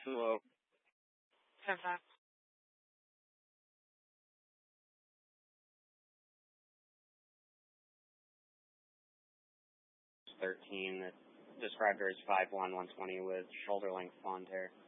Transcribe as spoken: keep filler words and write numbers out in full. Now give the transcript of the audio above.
Hello. ten five. thirteen that described her as five one, one twenty with shoulder length blonde hair.